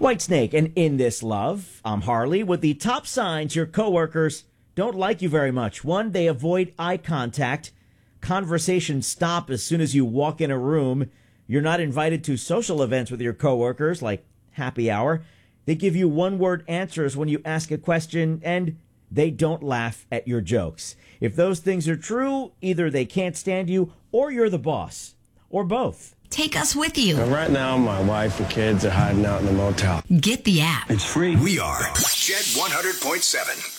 Whitesnake, and in this love, I'm Harley. With the top signs your coworkers don't like you very much. One, they avoid eye contact. Conversations stop as soon as you walk in a room. You're not invited to social events with your coworkers, like happy hour. They give you one-word answers when you ask a question, and they don't laugh at your jokes. If those things are true, either they can't stand you, or you're the boss, or both. Take us with you. Right now, my wife and kids are hiding out in the motel. Get the app. It's free. We are Jet 100.7.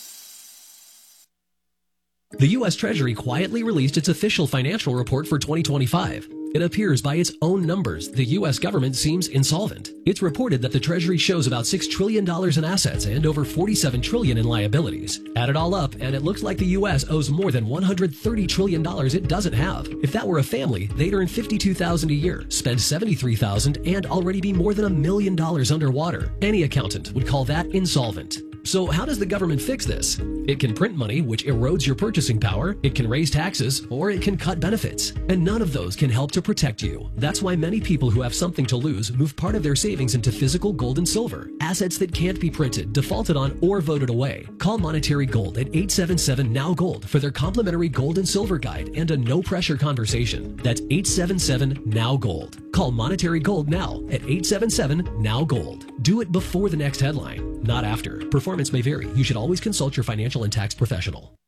The U.S. Treasury quietly released its official financial report for 2025. It appears by its own numbers the U.S. government seems insolvent. It's reported that the Treasury shows about $6 trillion in assets and over $47 trillion in liabilities. Add it all up, and it looks like the U.S. owes more than $130 trillion it doesn't have. If that were a family, they'd earn $52,000 a year, spend $73,000, and already be more than $1 million underwater. Any accountant would call that insolvent. So how does the government fix this? It can print money, which erodes your purchasing power. It can raise taxes, or it can cut benefits. And none of those can help to protect you. That's why many people who have something to lose move part of their savings into physical gold and silver, assets that can't be printed, defaulted on, or voted away. Call Monetary Gold at 877-NOW-GOLD for their complimentary gold and silver guide and a no-pressure conversation. That's 877-NOW-GOLD. Call Monetary Gold now at 877-NOW-GOLD. Do it before the next headline, not after. Performance may vary. You should always consult your financial and tax professional.